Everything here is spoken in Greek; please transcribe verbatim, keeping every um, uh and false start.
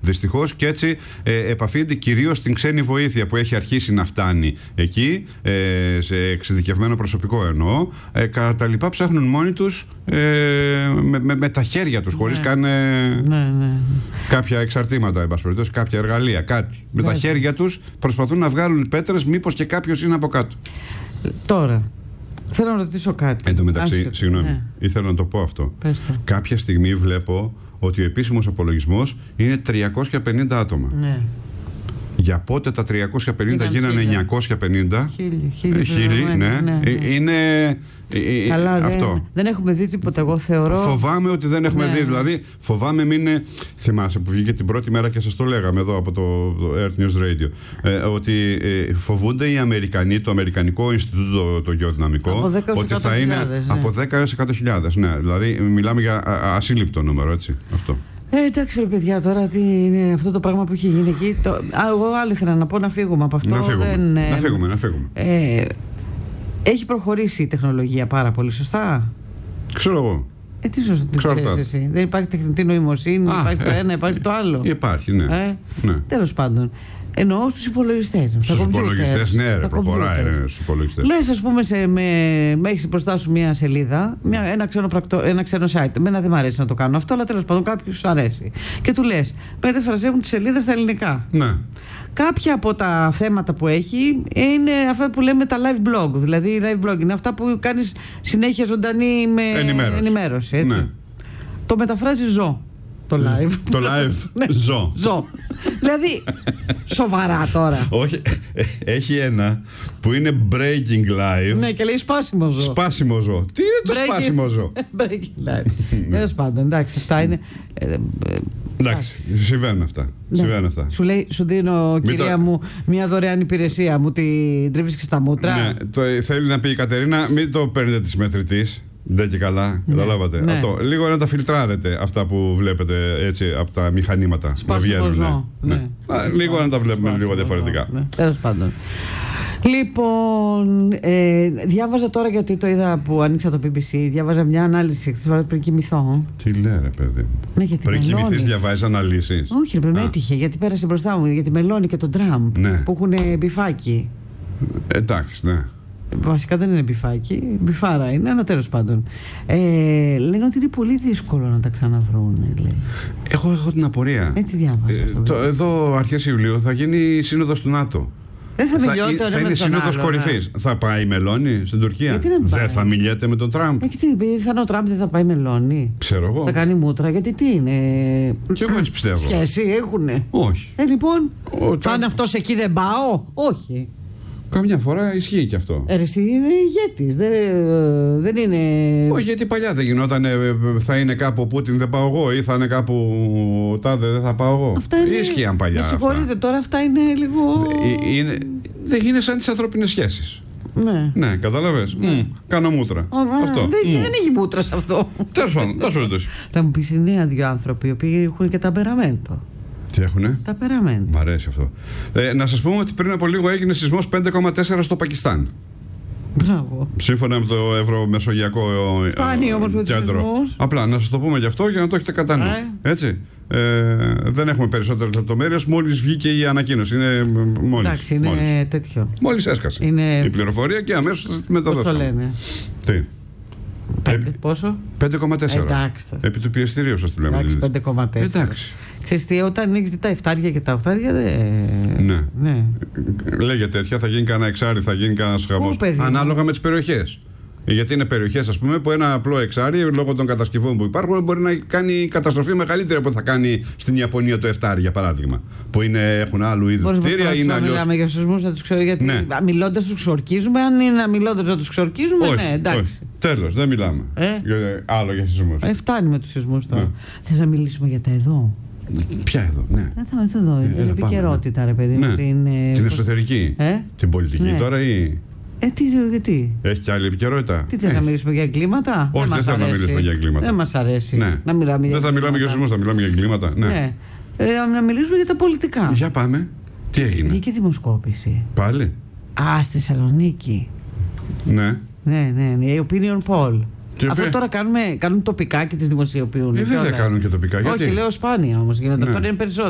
Δυστυχώς, και έτσι ε, επαφείται κυρίως στην ξένη βοήθεια που έχει αρχίσει να φτάνει εκεί, ε, σε εξειδικευμένο προσωπικό εννοώ. Ε, κατά τα λοιπά ψάχνουν μόνοι τους ε, με, με, με τα χέρια τους, χωρίς ναι. καν ε, ναι, ναι. κάποια εξαρτήματα, εν πάση περιπτώσει, κάποια εργαλεία, κάτι. Με ναι. τα χέρια τους προσπαθούν να βγάλουν πέτρες, μήπως και κάποιος είναι από κάτω. Τώρα, θέλω να ρωτήσω κάτι. Εν τω μεταξύ, Άσχετο. συγγνώμη, ναι. ήθελα να το πω αυτό. Πες το. Κάποια στιγμή βλέπω ότι ο επίσημος απολογισμός είναι τριακόσια πενήντα άτομα. Ναι. Για πότε τα τριακόσια πενήντα Ήταν γίνανε χίλια. εννιακόσια πενήντα. Χίλιοι, χίλιοι, Ε, χίλιοι, ναι. ναι, ναι. Ε, Είναι ε, ε, Καλά, αυτό. δεν, δεν έχουμε δει τίποτα. Εγώ θεωρώ. Φοβάμαι ότι δεν έχουμε Ναι. δει. Δηλαδή, φοβάμαι μην είναι. Θυμάσαι που βγήκε την πρώτη μέρα και σας το λέγαμε εδώ από το, το Earth News Radio. Ε, ότι ε, φοβούνται οι Αμερικανοί, το Αμερικανικό Ινστιτούτο το, το Γεωδυναμικό, Από δέκα έως ότι θα εκατό είναι χιλιάδες, ναι. από δέκα έως εκατό χιλιάδες. Ναι, δηλαδή, μιλάμε για α, α, ασύλληπτο νούμερο, έτσι. Αυτό. Ε, εντάξει, ρε παιδιά, τώρα τι είναι αυτό το πράγμα που έχει γίνει εκεί. Το... Α, εγώ άλλο ήθελα να πω να φύγουμε από αυτό. Να φύγουμε. Δεν, ε, να φύγουμε, να φύγουμε. Ε, έχει προχωρήσει η τεχνολογία πάρα πολύ, σωστά. Ξέρω εγώ. Ε, τι σωστά, τι ξέρεις εσύ. Δεν υπάρχει τεχνητή νοημοσύνη, Α, υπάρχει το ε, ένα, υπάρχει το άλλο. Υπάρχει, ναι. Ε, ναι. Τέλος πάντων. Εννοώ στους υπολογιστές. Στους υπολογιστές, ναι, ρε, προχωράει ναι, στους υπολογιστές. Λες, ας πούμε, σε, με, με έχεις μπροστά σου μια σελίδα, μια, ένα, ξένο πρακτο, ένα ξένο site. Εμένα δεν μου αρέσει να το κάνω αυτό, αλλά τέλος πάντων κάποιους σου αρέσει. Και του λες, μεταφραζέ μου τη σελίδα στα ελληνικά. Ναι. Κάποια από τα θέματα που έχει είναι αυτά που λέμε τα live blog. Δηλαδή, live blog είναι αυτά που κάνεις συνέχεια ζωντανή με ενημέρωση. ενημέρωση έτσι. Ναι. Το μεταφράζει ζω. Το live. Το live ναι. ζω. Ζω. Δηλαδή, σοβαρά τώρα. Όχι, έχει ένα που είναι breaking live. Ναι, και λέει σπάσιμο ζω. Σπάσιμο ζω. Τι είναι το Breaking- σπάσιμο ζω? breaking live. Τέλος πάντων, εντάξει, αυτά είναι. ε, ε, Εντάξει, συμβαίνουν αυτά. ναι. Συμβαίνουν αυτά. Σου λέει, σου δίνω, Μην κυρία το- μου, μια δωρεάν υπηρεσία. Μου την τρίβεις και στα μούτρα. Ναι, το, θέλει να πει η Κατερίνα, μην το παίρνετε της μετρητής. Δεν και καλά, Ναι, καταλάβατε. ναι. Αυτό. Λίγο να τα φιλτράρετε αυτά που βλέπετε έτσι από τα μηχανήματα. Σπάσιμο να βγαίνουν. ζω. Ναι. Ναι. Α, λίγο να τα βλέπουμε Σπάσιμο λίγο ζω, διαφορετικά. ναι. Τέλος πάντων. Λοιπόν, ε, διάβαζα τώρα, γιατί το είδα που άνοιξα το μπι μπι σι, διάβαζα μια ανάλυση χθες φορά πριν κοιμηθώ. Τι λέει ρε παιδί. Ναι, για τη Πριν Μελώνη. κοιμηθείς διαβάζεις αναλύσεις. Όχι, ρε παιδί, με Α. έτυχε γιατί πέρασε μπροστά μου για τη Μελώνη και τον Τραμπ Ναι. που έχουν μπιφάκι. Εντάξει, ναι. Βασικά δεν είναι μπιφάκι, μπιφάρα είναι, αλλά τέλος πάντων. Ε, λένε ότι είναι πολύ δύσκολο να τα ξαναβρούν. Λέει. Εγώ έχω την απορία. Έτσι διάβαζα. Ε, στο το, βίντεο. εδώ αρχές Ιουλίου θα γίνει η σύνοδος του ΝΑΤΟ. Δεν θα θα, μιλιόταν ο θα ένας είναι με τον σύνοδος άλλο, κορυφής. Θα πάει η Μελώνη στην Τουρκία. Γιατί δεν πάει? Δεν θα μιλιέται με τον Τραμπ. Ε, και τι, επειδή θα είναι ο Τραμπ, δεν θα πάει Μελώνη. Ξέρω εγώ. Θα κάνει μούτρα, γιατί τι είναι. Και εγώ έτσι πιστεύω. Σχέση έχουνε. Όχι. Ε, λοιπόν, Ο θα Τραμπ- είναι αυτός εκεί, δεν πάω. Όχι. Καμιά φορά ισχύει και αυτό. Ε, ρε, εσύ είναι ηγέτης. Δεν, δεν είναι. Όχι, γιατί παλιά δεν γινόταν. ε, ε, Θα είναι κάπου ο Πούτιν, δεν πάω εγώ. Ή θα είναι κάπου ο Τάδε, δεν θα πάω εγώ. Αυτά είναι. Ίσχυαν παλιά. Με συγχωρείτε, Αυτά. τώρα αυτά είναι λίγο. Ε, είναι, δεν είναι σαν τις ανθρώπινες σχέσεις. Ναι. Ναι, κατάλαβες. Μμ, κάνω μούτρα. Α, Αυτό. Δεν, Μμ. δεν έχει μούτρα σε αυτό. Τέλος πάντων, δώσ' περιπτώσει. Θα μου πεις, είναι δύο άνθρωποι οι οποίοι έχουν και ταμπεραμέντο. Τι έχουνε? Ταμπεραμέντο. Μ' αρέσει αυτό. Ε, να σας πούμε ότι πριν από λίγο έγινε σεισμός πέντε κόμμα τέσσερα στο Πακιστάν. Μπράβο. Σύμφωνα με το Ευρωμεσογειακό ε, Φτάνει ε, όμως με τους κέντρο. σεισμούς. Απλά να σας το πούμε γι' αυτό για να το έχετε κατά νου. Ε. Έτσι. Ε, δεν έχουμε περισσότερες λεπτομέρειες. Μόλις βγήκε η ανακοίνωση. Είναι ε, μόλις. Εντάξει, είναι μόλις. τέτοιο. Μόλις έσκασε Είναι- η πληροφορία και αμέσως τη Πώς το μεταδώσαμε. λένε. Τι? Πέντε, πόσο? πέντε κόμμα τέσσερα. Εντάξει. Επί του πιεστηρίου σας τη λέμε. Εντάξει, δηλαδή. πέντε κόμμα τέσσερα. Εντάξει. Ξέρεις τι, όταν έχεις δει τα εφτάρια και τα οχτάρια δεν. Ναι. ναι. Λέγε τέτοια, θα γίνει κανένα εξάρι, θα γίνει κανένα χαμός. Ω, παιδί μου. Ανάλογα με τις περιοχές. Γιατί είναι περιοχές, ας πούμε, που ένα απλό εξάρι, λόγω των κατασκευών που υπάρχουν, μπορεί να κάνει καταστροφή μεγαλύτερη από ό,τι θα κάνει στην Ιαπωνία το εφτάρι, για παράδειγμα. Που είναι, έχουν άλλου είδους Μπορείς κτίρια, να είναι αλλιώς. μιλάμε για σεισμούς, να τους ξέρω, γιατί Ναι. μιλώντας τους ξορκίζουμε. Αν είναι μιλώντας να τους ξορκίζουμε, Όχι, ναι, εντάξει. όχι. Τέλος, δεν μιλάμε. Ε. Για- άλλο για σεισμούς. Ε, φτάνει με τους σεισμούς τώρα. Ναι. Θες να μιλήσουμε για τα εδώ? Ποια εδώ, ναι. Εδώ, εδώ, εδώ. Ε, Είναι έλα, επικαιρότητα, ρε παιδί μου. Ναι. Την, ε, Την πώς- εσωτερική. Ε? Την πολιτική Ναι. τώρα ή. Ε, τι, γιατί. Έχει και άλλη επικαιρότητα. Τι θες Ε. να μιλήσουμε για εγκλήματα? Όχι, δεν μας θέλω να αρέσει. μιλήσουμε για εγκλήματα. Δεν μας αρέσει Ναι. να μιλάμε για Δεν θα μιλάμε για εγκλήματα. σεισμούς, θα μιλάμε για εγκλήματα. Ναι. Ναι. Ε, να μιλήσουμε για τα πολιτικά. Για πάμε. Τι έγινε. Βγήκε δημοσκόπηση. Πάλι. Α, στη Θεσσαλονίκη. Ναι. Ναι, ναι, ναι. Η opinion poll. Και Αυτό ποια- τώρα κάνουμε, κάνουν τοπικά και τις δημοσιοποιούν. Ε, βέβαια κιόλας. κάνουν και τοπικά. Γιατί? Όχι, λέω σπάνια όμως γίνονται. Ναι. Τώρα είναι περισσότερο.